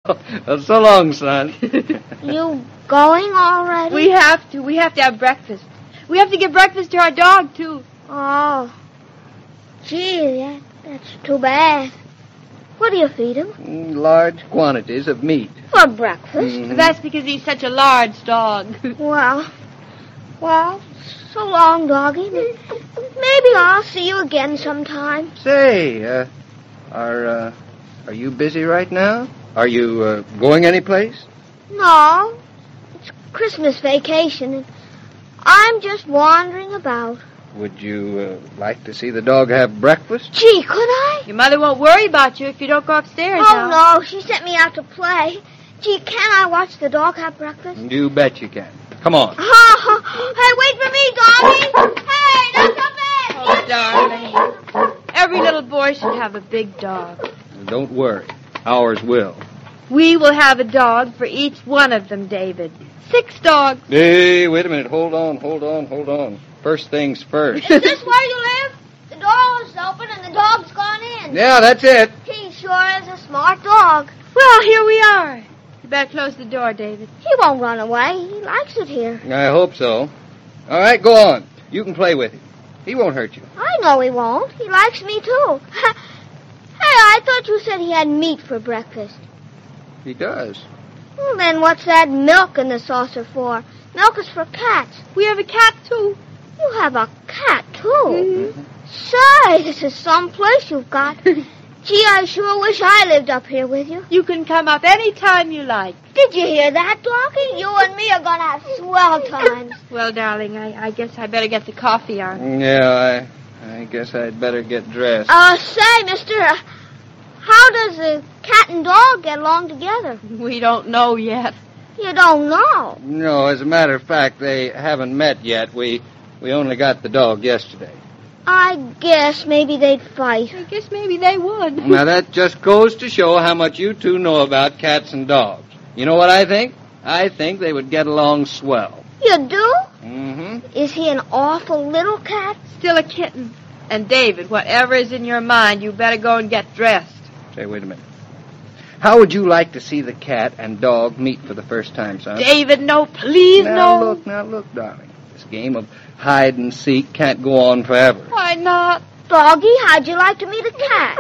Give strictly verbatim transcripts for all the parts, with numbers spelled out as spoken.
Well, so long, son. You going already? We have to. We have to have breakfast. We have to give breakfast to our dog, too. Oh. Gee, that, that's too bad. What do you feed him? Large quantities of meat. For breakfast? Mm-hmm. That's because he's such a large dog. Well, well, so long, doggy. Maybe I'll see you again sometime. Say, uh, are, uh, are you busy right now? Are you, uh, going anyplace? No, it's Christmas vacation, and I'm just wandering about. Would you, uh, like to see the dog have breakfast? Gee, could I? Your mother won't worry about you if you don't go upstairs Oh, now. no, she sent me out to play. Gee, can I watch the dog have breakfast? You bet you can. Come on. Oh, hey, wait for me, doggy. Hey, not so bad. Oh, darling. Every little boy should have a big dog. Don't worry. Ours will. We will have a dog for each one of them, David. Six dogs. Hey, wait a minute. Hold on, hold on, hold on. First things first. Is this where you live? The door is open and the dog's gone in. Yeah, that's it. He sure is a smart dog. Well, here we are. You better close the door, David. He won't run away. He likes it here. I hope so. All right, go on. You can play with him. He won't hurt you. I know he won't. He likes me, too. Hey, I thought you said he had meat for breakfast. He does. Well, then what's that milk in the saucer for? Milk is for cats. We have a cat, too. You have a cat, too. Mm-hmm. Say, this is some place you've got. Gee, I sure wish I lived up here with you. You can come up any time you like. Did you hear that, Doggy? You and me are going to have swell times. Well, darling, I, I guess I better get the coffee on. Yeah, I, I guess I'd better get dressed. Uh, say, mister, uh, how does a cat and dog get along together? We don't know yet. You don't know. No, as a matter of fact, they haven't met yet. We we only got the dog yesterday. I guess maybe they'd fight. I guess maybe they would. Now, that just goes to show how much you two know about cats and dogs. You know what I think? I think they would get along swell. You do? Mm-hmm. Is he an awful little cat? Still a kitten. And, David, whatever is in your mind, you better go and get dressed. Say, wait a minute. How would you like to see the cat and dog meet for the first time, son? David, no, please, now, no. look, now, look, darling. This game of hide and seek can't go on forever. Why not? Doggy, how'd you like to meet a cat?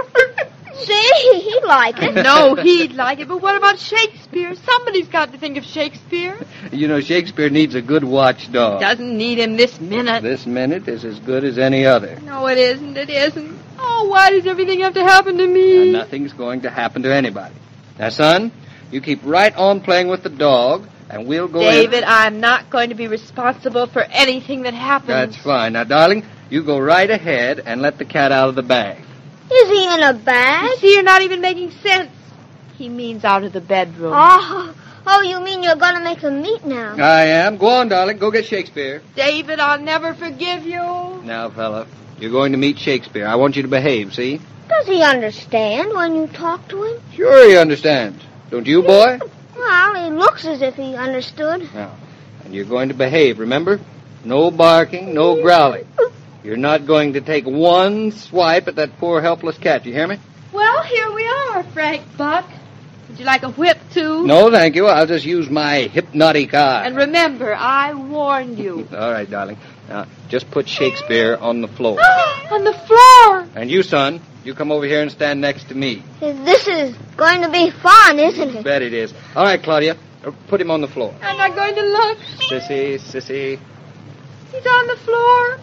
See, he'd like it. No, he'd like it, but what about Shakespeare? Somebody's got to think of Shakespeare. You know, Shakespeare needs a good watchdog. Doesn't need him this minute. This minute is as good as any other. No, it isn't, it isn't. Oh, why does everything have to happen to me? And nothing's going to happen to anybody. Now, son, you keep right on playing with the dog, and we'll go David, in. I'm not going to be responsible for anything that happens. That's fine. Now, darling, you go right ahead and let the cat out of the bag. Is he in a bag? You see, you're not even making sense. He means out of the bedroom. Oh, oh, you mean you're going to make them meet now? I am. Go on, darling. Go get Shakespeare. David, I'll never forgive you. Now, fella, you're going to meet Shakespeare. I want you to behave, see? Does he understand when you talk to him? Sure he understands. Don't you, boy? Well, he looks as if he understood. Now, and you're going to behave, remember? No barking, no growling. You're not going to take one swipe at that poor helpless cat. You hear me? Well, here we are, Frank Buck. Would you like a whip, too? No, thank you. I'll just use my hypnotic eye. And remember, I warned you. All right, darling. Now, just put Shakespeare on the floor. On the floor. And you, son, you come over here and stand next to me. This is going to be fun, isn't it? Bet it is. All right, Claudia, put him on the floor. I'm not going to look. Sissy, sissy. He's on the floor.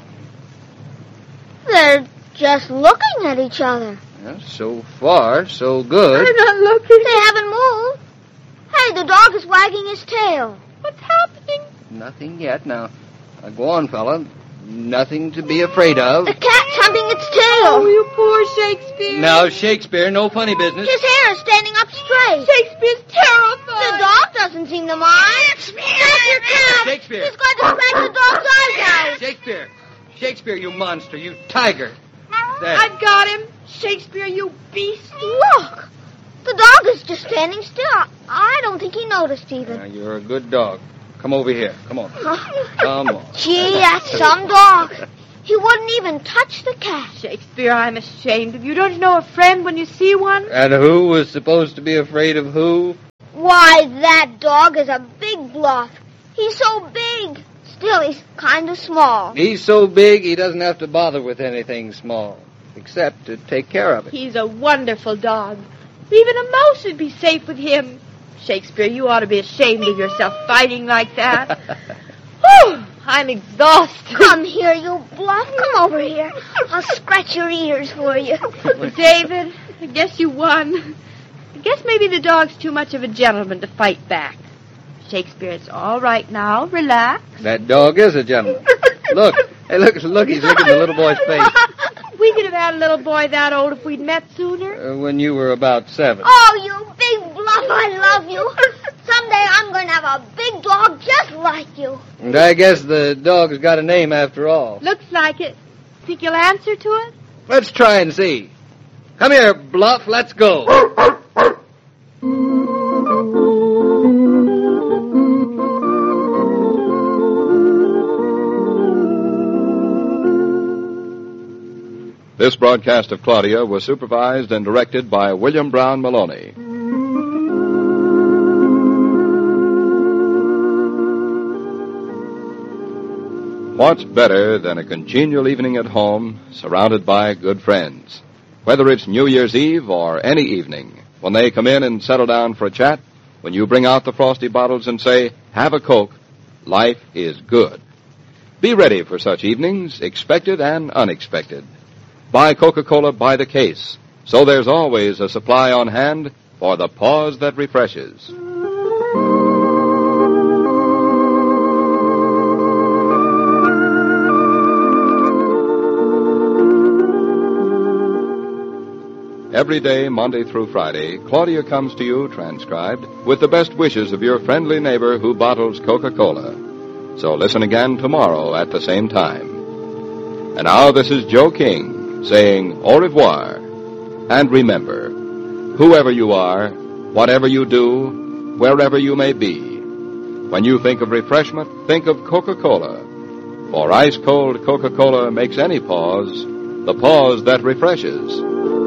They're just looking at each other. Well, so far, so good. I'm not looking. They haven't moved. Hey, the dog is wagging his tail. What's happening? Nothing yet. Now, now, go on, fella. Nothing to be afraid of. The cat's humping its Oh, tail. you poor Shakespeare. Now, Shakespeare, no funny business. His hair is standing up straight. Shakespeare's terrified. The dog doesn't seem to mind. It's me. That's your cat. Shakespeare. He's going to scratch the dog's eyes out. Shakespeare. Shakespeare, you monster, you tiger. There. I've got him. Shakespeare, you beast. Look. The dog is just standing still. I don't think he noticed even. Now, you're a good dog. Come over here. Come on. Come on. Gee, that's some dog. He wouldn't even touch the cat. Shakespeare, I'm ashamed of you. Don't you know a friend when you see one? And who was supposed to be afraid of who? Why, that dog is a big Bluff. He's so big. Still, he's kind of small. He's so big he doesn't have to bother with anything small, except to take care of it. He's a wonderful dog. Even a mouse would be safe with him. Shakespeare, you ought to be ashamed of yourself fighting like that. Whew, I'm exhausted. Come here, you Bluff. Come over here. I'll scratch your ears for you. Well, David, I guess you won. I guess maybe the dog's too much of a gentleman to fight back. Shakespeare, it's all right now. Relax. That dog is a gentleman. Look. Hey, look, look. He's licking the little boy's face. We could have had a little boy that old if we'd met sooner. Uh, when you were about seven. Oh, you big Bluff, I love you. Someday I'm going to have a big dog just like you. And I guess the dog's got a name after all. Looks like it. Think you'll answer to it? Let's try and see. Come here, Bluff. Let's go. This broadcast of Claudia was supervised and directed by William Brown Maloney. What's better than a congenial evening at home, surrounded by good friends? Whether it's New Year's Eve or any evening, when they come in and settle down for a chat, when you bring out the frosty bottles and say, "Have a Coke," life is good. Be ready for such evenings, expected and unexpected. Buy Coca-Cola by the case, so there's always a supply on hand for the pause that refreshes. Every day, Monday through Friday, Claudia comes to you, transcribed, with the best wishes of your friendly neighbor who bottles Coca-Cola. So listen again tomorrow at the same time. And now this is Joe King, saying au revoir. And remember, whoever you are, whatever you do, wherever you may be, when you think of refreshment, think of Coca-Cola. For ice-cold Coca-Cola makes any pause the pause that refreshes.